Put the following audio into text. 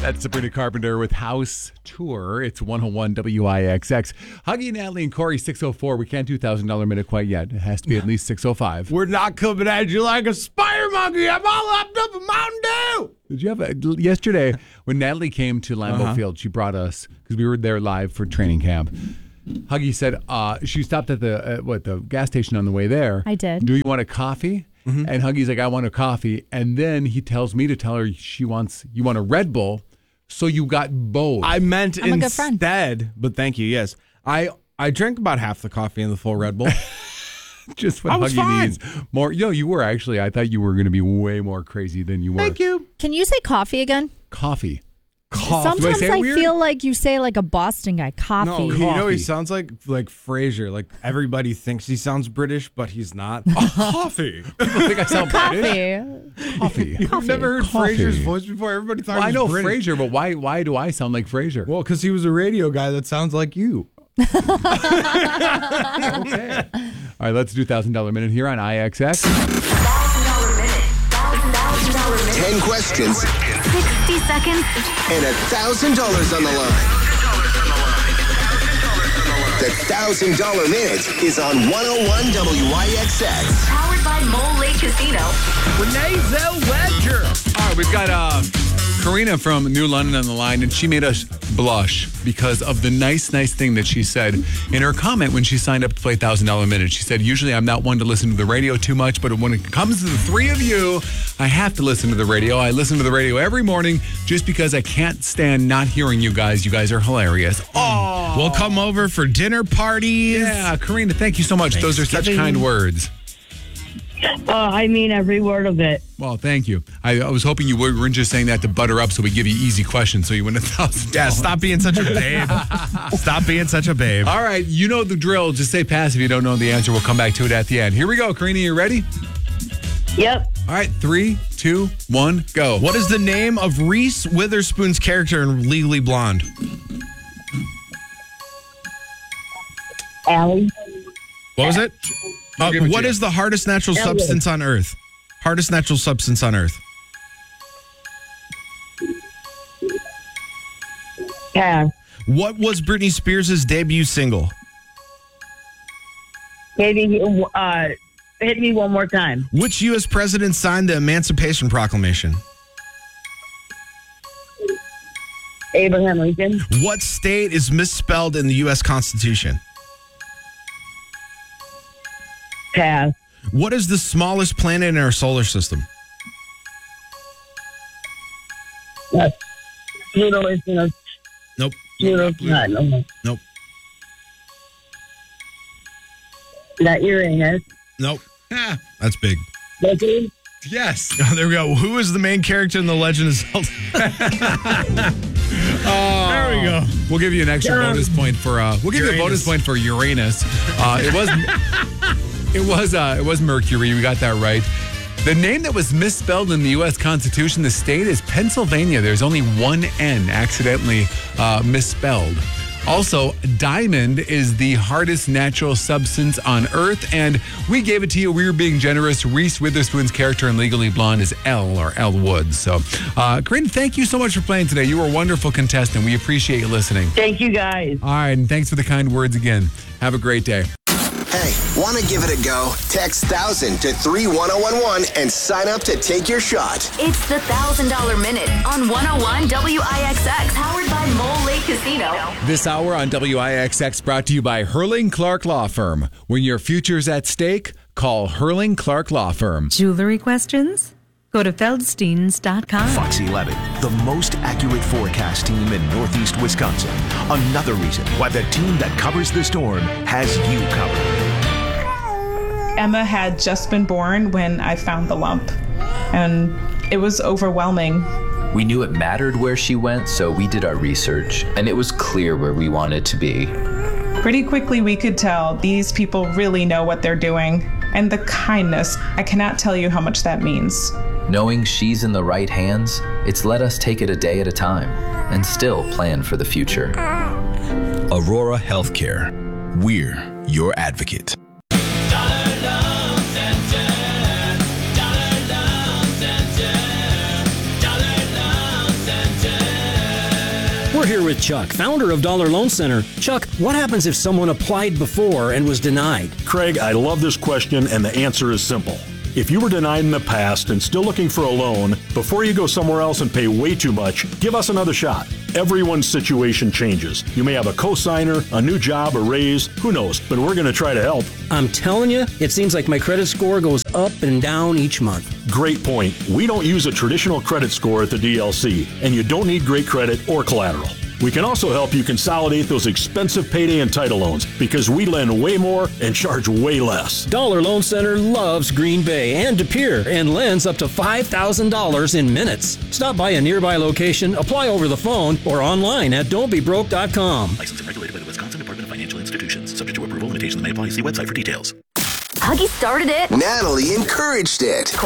That's Sabrina Carpenter with House Tour. It's 101 WIXX. Huggy, Natalie, and Corey, 604. We can't do $1,000 minute quite yet. It has to be at least 605. We're not coming at you like a spider monkey. I'm all up in Mountain Dew. Did you have yesterday when Natalie came to Lambeau Field, she brought us, because we were there live for training camp. Huggy said she stopped at the gas station on the way there. I did. Do you want a coffee? Mm-hmm. And Huggy's like, I want a coffee. And then he tells me to tell her you want a Red Bull. So you got both. I meant I'm a good friend. instead, but thank you. Yes, I drank about half the coffee in the full Red Bull. Just what Huggy needs more. You were actually. I thought you were going to be way more crazy than you were. Thank you. Can you say coffee again? Coffee. Sometimes I feel like you say like a Boston guy. Coffee. No, he sounds like Frasier. Like everybody thinks he sounds British, but he's not. Coffee. People think I sound British. Coffee. You've never heard Frasier's voice before? Everybody thought I he know was British. Frasier, but why do I sound like Frasier? Well, because he was a radio guy that sounds like you. Okay. All right, let's do $1,000 minute here on IXX. $1,000 minute. $1,000 minute. 10 questions 60 seconds. and $1,000 on the line. The $1,000 minute is on 101 WIXX. Powered by Mole Lake Casino. Renee Zellweger. All right, we've got Karina from New London on the line, and she made us blush because of the nice thing that she said in her comment when she signed up to play $1,000 minute. She said, usually I'm not one to listen to the radio too much, but when it comes to the three of you, I have to listen to the radio. I listen to the radio every morning just because I can't stand not hearing you guys. You guys are hilarious. Oh, We'll come over for dinner parties. yeah, Karina, thank you so much. Those are such kind words. I mean every word of it. Well, thank you. I was hoping you weren't just saying that to butter up so we give you easy questions so you win $1,000. Yeah, stop being such a babe. Stop being such a babe. All right, you know the drill. Just say pass if you don't know the answer. We'll come back to it at the end. Here we go. Karina, you ready? Yep. All right, 3, 2, 1, go. What is the name of Reese Witherspoon's character in Legally Blonde? Allie. What was it? give it to What you. is the hardest natural Elliot. substance on Earth? Hardest natural substance on Earth. Pass. What was Britney Spears' debut single? Maybe hit me one more time. Which U.S. president signed the Emancipation Proclamation? Abraham Lincoln. What state is misspelled in the U.S. Constitution? Pass. What is the smallest planet in our solar system? Pluto is Nope. Pluto's not. No. Nope. Not Uranus. Nope. Ah, That's big. Mercury. yes. Oh, there we go. Who is the main character in The Legend of Zelda? There we go. We'll give you an extra bonus point for we'll give you a bonus point for Uranus. It was Mercury. We got that right. The name that was misspelled in the U.S. Constitution, the state, is Pennsylvania. There's only one N accidentally misspelled. Also, diamond is the hardest natural substance on Earth, and we gave it to you. We were being generous. Reese Witherspoon's character in Legally Blonde is Elle Woods. So, Corinne, thank you so much for playing today. You were a wonderful contestant. We appreciate you listening. Thank you, guys. All right, and thanks for the kind words again. Have a great day. Hey, want to give it a go? Text 1000 to 31011 and sign up to take your shot. It's the $1,000 minute on 101 WIXX. Powered by Mole Lake Casino. This hour on WIXX brought to you by Hurling Clark Law Firm. When your future's at stake, call Hurling Clark Law Firm. Jewelry questions? Go to Feldsteins.com. Fox 11, the most accurate forecast team in Northeast Wisconsin. Another reason why the team that covers the storm has you covered. Emma had just been born when I found the lump, and it was overwhelming. We knew it mattered where she went, so we did our research, and it was clear where we wanted to be. Pretty quickly, we could tell these people really know what they're doing. And the kindness, I cannot tell you how much that means. Knowing she's in the right hands, it's let us take it a day at a time and still plan for the future. Aurora Healthcare. We're your advocate. We're here with Chuck, founder of Dollar Loan Center. Chuck, what happens if someone applied before and was denied? Craig, I love this question, and the answer is simple. If you were denied in the past and still looking for a loan, before you go somewhere else and pay way too much, give us another shot. Everyone's situation changes. You may have a cosigner, a new job, a raise, who knows, but we're going to try to help. I'm telling you, it seems like my credit score goes up and down each month. Great point. We don't use a traditional credit score at the DLC, and you don't need great credit or collateral. We can also help you consolidate those expensive payday and title loans because we lend way more and charge way less. Dollar Loan Center loves Green Bay and De Pere and lends up to $5,000 in minutes. Stop by a nearby location, apply over the phone, or online at don'tbebroke.com. Licensed and regulated by the Wisconsin Department of Financial Institutions. Subject to approval, limitations may apply. See website for details. Huggy started it. Natalie encouraged it.